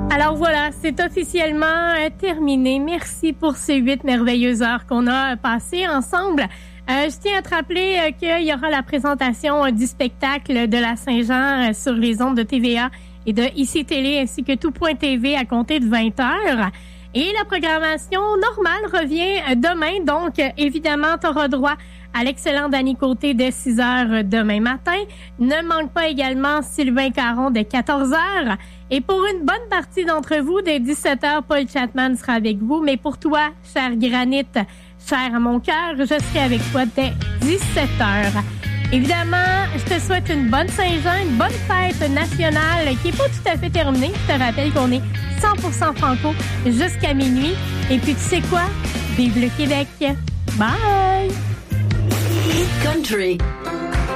Alors voilà, c'est officiellement terminé. Merci pour ces 8 merveilleuses heures qu'on a passées ensemble. Je tiens à te rappeler qu'il y aura la présentation du spectacle de la Saint-Jean sur les ondes de TVA et de ICI Télé ainsi que Tout.tv à compter de 20h. Et la programmation normale revient demain. Donc, évidemment, tu auras droit à l'excellent Danny Côté dès 6h demain matin. Ne manque pas également Sylvain Caron dès 14h. Et pour une bonne partie d'entre vous, dès 17h, Paul Chapman sera avec vous. Mais pour toi, cher Granit, cher à mon cœur, je serai avec toi dès 17h. Évidemment, je te souhaite une bonne Saint-Jean, une bonne fête nationale qui n'est pas tout à fait terminée. Je te rappelle qu'on est 100% franco jusqu'à minuit. Et puis, tu sais quoi? Vive le Québec! Bye! Country.